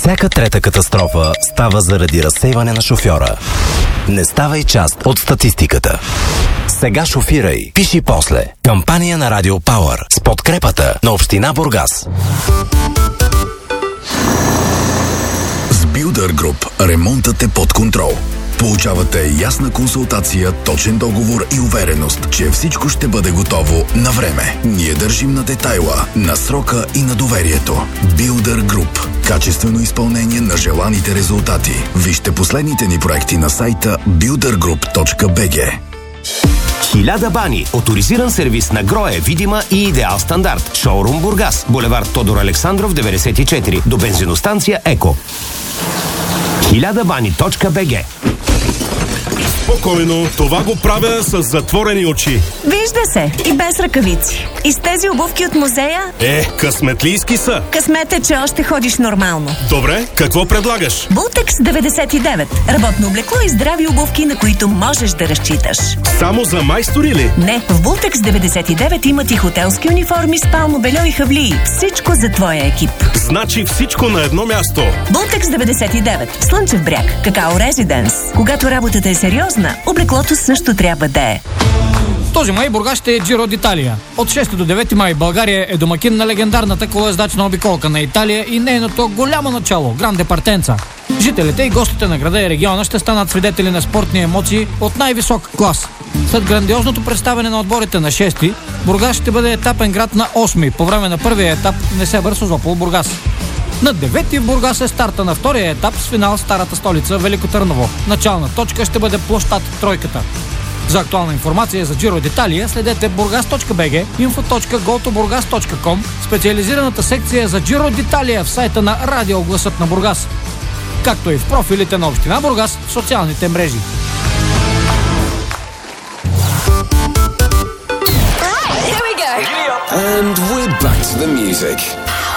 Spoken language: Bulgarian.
Всяка трета катастрофа става заради разсейване на шофьора. Не ставай част от статистиката. Сега шофирай, пиши после. Кампания на Радио Пауър с подкрепата на Община Бургас. С Builder Group ремонтът е под контрол. Получавате ясна консултация, точен договор и увереност, че всичко ще бъде готово на време. Ние държим на детайла, на срока и на доверието. Builder Group. Качествено изпълнение на желаните резултати. Вижте последните ни проекти на сайта buildergroup.bg. 1000 бани. Оторизиран сервис на Грое, Видима и Идеал Стандарт. Шоурум Бургас. Булевард Тодор Александров, 94. До бензиностанция Еко. 1000bani.bg. Спокойно, това го правя с затворени очи. Вижда се, и без ръкавици. И с тези обувки от музея? Късметлийски са. Късмет е, че още ходиш нормално. Добре, какво предлагаш? Бултекс 99. Работно облекло и здрави обувки, на които можеш да разчиташ. Само за майстори ли? Не, в Бултекс 99 имат и хотелски униформи, спално бельо и хавлии. Всичко за твоя екип. Значи всичко на едно място. Бултекс 99. Слънчев бряг. Какао Резиденс. Когато работата е сериозна, облеклото също трябва да е. Този май Бургас ще е Джиро d'Italia. От 6 до 9 май България е домакин на легендарната колоездачна обиколка на Италия и нейното голямо начало – Гранде Партенца. Жителите и гостите на града и региона ще станат свидетели на спортни емоции от най-висок клас. След грандиозното представяне на отборите на 6-ти, Бургас ще бъде етапен град на 8-ми. По време на първия етап Несебър Созопол Бургас. На 9-ти в Бургас е старта на втория етап с финал в старата столица Велико Търново. Начална точка ще бъде площад Тройката. За актуална информация за Giro d'Italia следете burgas.bg, info.gotoburgas.com, специализираната секция за Giro d'Italia в сайта на Радио Гласът на Бургас, както и в профилите на Община Бургас в социалните мрежи. And we're back to the music.